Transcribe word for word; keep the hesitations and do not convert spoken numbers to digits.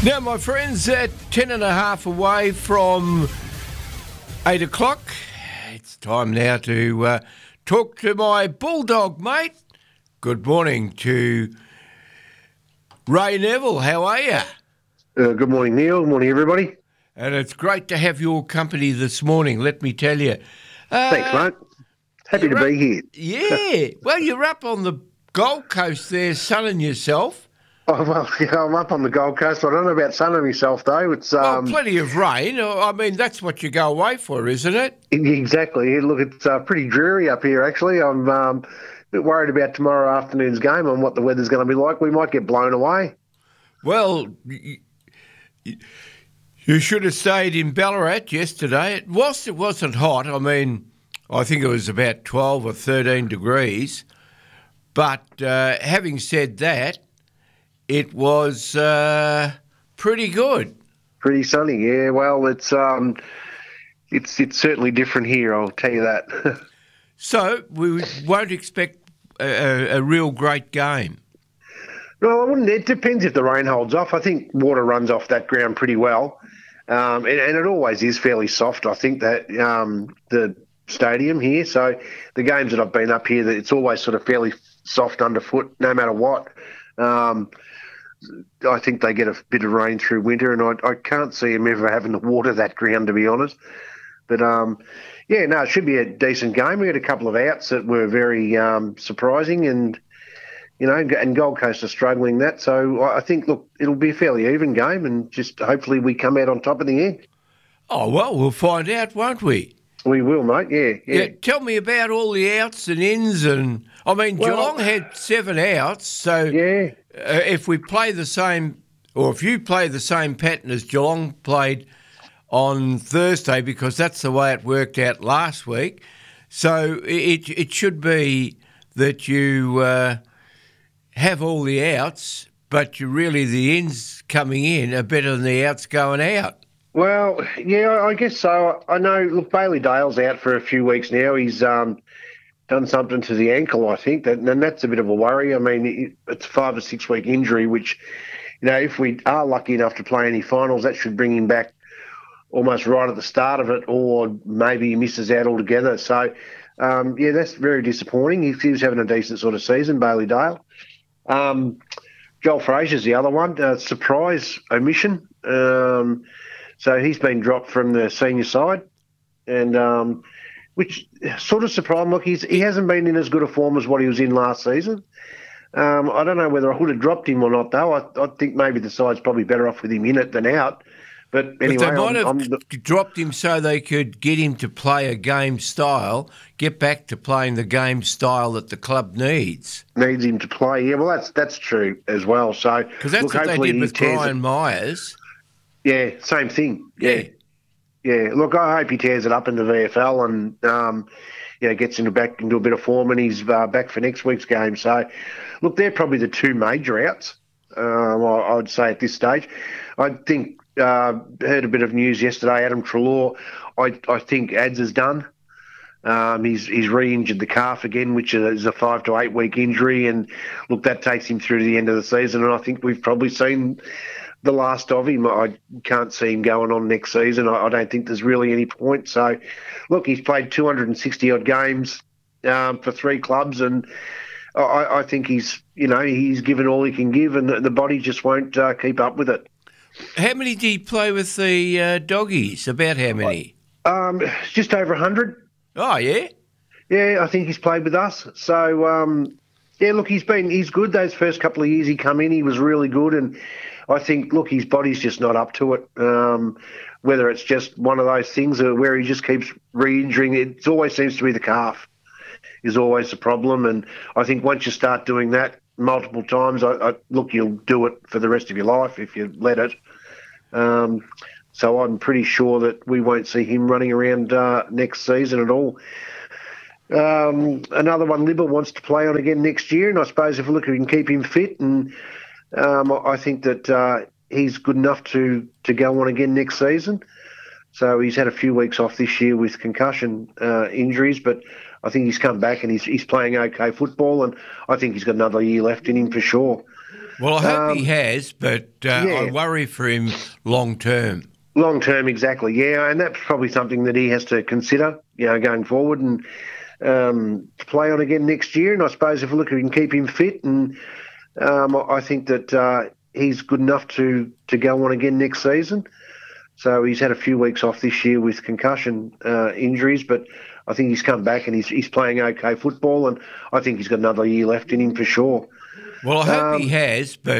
Now, my friends, at ten and a half away from eight o'clock, it's time now to uh, talk to my Bulldog mate. Good morning to Ray Neville. How are you? Uh, good morning, Neil. Good morning, everybody. And it's great to have your company this morning, let me tell you. Uh, Thanks, mate. Happy to up, be here. Yeah. Well, you're up on the Gold Coast there sunning yourself. Oh, well, yeah, I'm up on the Gold Coast. I don't know about sunning myself, though. It's um, well, plenty of rain. I mean, that's what you go away for, isn't it? Exactly. Look, it's uh, pretty dreary up here, actually. I'm um, a bit worried about tomorrow afternoon's game and what the weather's going to be like. We might get blown away. Well, you should have stayed in Ballarat yesterday. It was, it wasn't hot. I mean, I think it was about twelve or thirteen degrees. But uh, having said that, it was uh, pretty good. Pretty sunny, yeah. Well, it's um, it's it's certainly different here, I'll tell you that. So we won't expect a, a, a real great game. Well, I wouldn't. It depends if the rain holds off. I think water runs off that ground pretty well, um, and, and it always is fairly soft. I think that um, the stadium here, so the games that I've been up here, it's always sort of fairly soft underfoot, no matter what. Um, I think they get a bit of rain through winter, and I, I can't see them ever having to water that ground, to be honest. But, um, yeah, no, it should be a decent game. We had a couple of outs that were very um, surprising, and, you know, and Gold Coast are struggling that. So I think, look, it'll be a fairly even game, and just hopefully we come out on top in the end. Oh, well, we'll find out, won't we? We will, mate, yeah, yeah. yeah tell me about all the outs and ins. and I mean, well, Geelong had seven outs, so... Yeah. Uh, if we play the same, or if you play the same pattern as Geelong played on Thursday, because that's the way it worked out last week, so it it should be that you uh, have all the outs, but you really the ins coming in are better than the outs going out. Well, yeah, I guess so. I know. Look, Bailey Dale's out for a few weeks now. He's um. done something to the ankle, I think, and that's a bit of a worry. I mean, it's a five or six week injury, which, you know, if we are lucky enough to play any finals, that should bring him back almost right at the start of it, or maybe he misses out altogether. So, um, yeah, that's very disappointing. He, he was having a decent sort of season, Bailey Dale. Um, Joel Frazier's the other one, uh, surprise omission. Um, so he's been dropped from the senior side, and um, which sort of surprised me. Look, he's, he hasn't been in as good a form as what he was in last season. Um, I don't know whether I would have dropped him or not, though. I, I think maybe the side's probably better off with him in it than out. But anyway, but they might I'm, have I'm the, dropped him so they could get him to play a game style, get back to playing the game style that the club needs. Needs him to play, yeah. Well, that's that's true as well. So because that's look, what they did with Brian it. Myers. Yeah, same thing. Yeah. yeah. Yeah, look, I hope he tears it up in the V F L and, um, you know, gets into back into a bit of form, and he's uh, back for next week's game. So, look, they're probably the two major outs, um, I, I would say, at this stage. I think, uh, heard a bit of news yesterday, Adam Treloar, I, I think Ads is done. Um, he's he's re-injured the calf again, which is a five to eight week injury, and, look, that takes him through to the end of the season, and I think we've probably seen the last of him. I can't see him going on next season. I, I don't think there's really any point. So, look, he's played two hundred sixty odd games um, for three clubs, and I, I think he's, you know, he's given all he can give, and the, the body just won't uh, keep up with it. How many did he play with the uh, Doggies? About how many? Um, just over one hundred. Oh, yeah? Yeah, I think he's played with us. So, um, yeah, look, he's been he's good. Those first couple of years he come in, he was really good, and I think, look, his body's just not up to it. Um, whether it's just one of those things where he just keeps re-injuring, it always seems to be the calf is always the problem. And I think once you start doing that multiple times, I, I, look, you'll do it for the rest of your life if you let it. Um, so I'm pretty sure that we won't see him running around uh, next season at all. Um, another one, Libba wants to play on again next year, and I suppose if we look, we can keep him fit, and um, I think that uh, he's good enough to, to go on again next season. So he's had a few weeks off this year with concussion uh, injuries, but I think he's come back and he's he's playing okay football, and I think he's got another year left in him for sure. Well, I hope um, he has, but uh, yeah. I worry for him long term. Long term, exactly. Yeah, and that's probably something that he has to consider, you know, going forward and um, play on again next year. And I suppose if we look, we can keep him fit, and um, I think that uh, he's good enough to to go on again next season. So he's had a few weeks off this year with concussion uh, injuries, but I think he's come back and he's he's playing okay football, and I think he's got another year left in him for sure. Well, I hope Um, he has, but